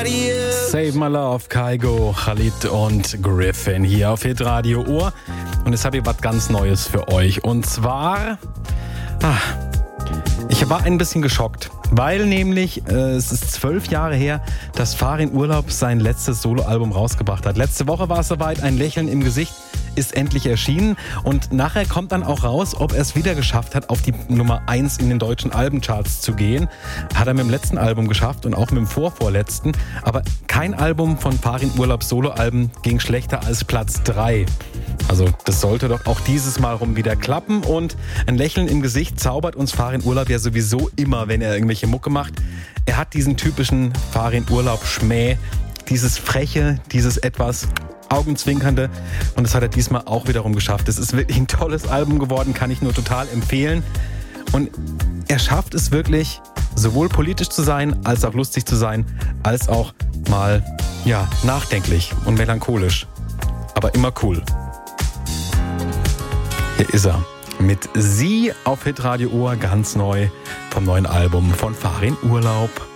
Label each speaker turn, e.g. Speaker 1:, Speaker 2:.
Speaker 1: somebody else.
Speaker 2: Save My Love, Kygo, Khalid und Griffin hier auf Hitradio Ohr. Und jetzt habe ich was ganz Neues für euch. Und zwar, ich war ein bisschen geschockt, weil nämlich es ist 12 Jahre her, dass Farin Urlaub sein letztes Soloalbum rausgebracht hat. Letzte Woche war es soweit, ein Lächeln im Gesicht ist endlich erschienen und nachher kommt dann auch raus, ob er es wieder geschafft hat, auf die Nummer 1 in den deutschen Albencharts zu gehen. Hat er mit dem letzten Album geschafft und auch mit dem vorvorletzten, aber kein Album von Farin Urlaubs Soloalben ging schlechter als Platz 3. Also das sollte doch auch dieses Mal rum wieder klappen und ein Lächeln im Gesicht zaubert uns Farin Urlaub ja sowieso immer, wenn er irgendwelche Mucke macht. Er hat diesen typischen Farin Urlaub Schmäh, dieses Freche, dieses etwas Augenzwinkernde und das hat er diesmal auch wiederum geschafft. Es ist wirklich ein tolles Album geworden, kann ich nur total empfehlen und er schafft es wirklich, sowohl politisch zu sein, als auch lustig zu sein, als auch mal, nachdenklich und melancholisch, aber immer cool. Hier ist er mit Sie auf Hitradio Ohr, ganz neu vom neuen Album von Farin Urlaub.